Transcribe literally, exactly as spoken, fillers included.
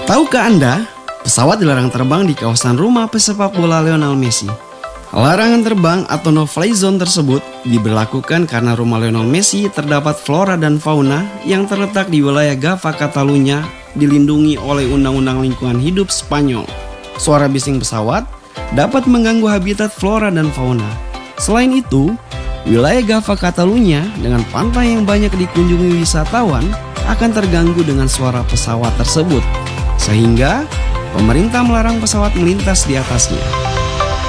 Tahukah Anda, pesawat dilarang terbang di kawasan rumah pesepak bola Lionel Messi. Larangan terbang atau no-fly zone tersebut diberlakukan karena rumah Lionel Messi terdapat flora dan fauna yang terletak di wilayah Gava Catalunya, dilindungi oleh Undang-Undang Lingkungan Hidup Spanyol. Suara bising pesawat dapat mengganggu habitat flora dan fauna. Selain itu, wilayah Gava Catalunya dengan pantai yang banyak dikunjungi wisatawan akan terganggu dengan suara pesawat tersebut, sehingga pemerintah melarang pesawat melintas di atasnya.